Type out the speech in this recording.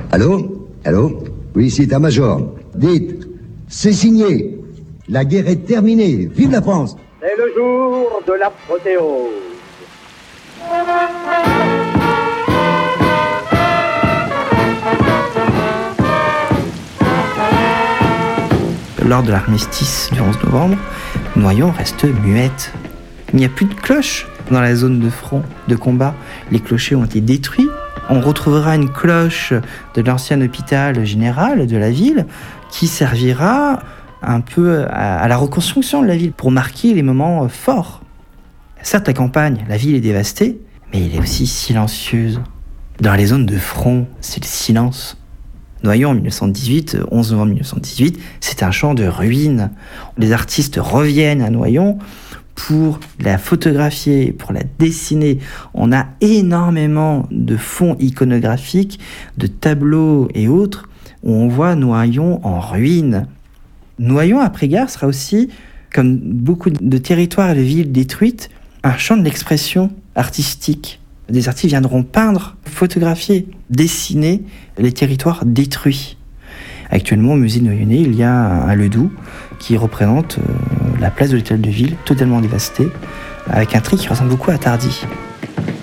Allô? Allô? Oui, c'est état-major. Dites, c'est signé. La guerre est terminée. Vive la France! C'est le jour de l'apothéose. Lors de l'armistice du 11 novembre, Noyon reste muette. Il n'y a plus de cloches dans la zone de front, de combat. Les clochers ont été détruits. On retrouvera une cloche de l'ancien hôpital général de la ville qui servira un peu à la reconstruction de la ville pour marquer les moments forts. Certes, la campagne, la ville est dévastée, mais elle est aussi silencieuse. Dans les zones de front, c'est le silence. Noyon en 1918, 11 novembre 1918, c'est un champ de ruines. Les artistes reviennent à Noyon pour la photographier, pour la dessiner. On a énormément de fonds iconographiques, de tableaux et autres, où on voit Noyon en ruines. Noyon, après-guerre, sera aussi, comme beaucoup de territoires et de villes détruites, un champ de l'expression artistique. Des artistes viendront peindre, photographier, dessiner les territoires détruits. Actuellement, au musée noyonnais, il y a un Ledoux qui représente la place de l'hôtel de ville totalement dévastée, avec un trait qui ressemble beaucoup à Tardy.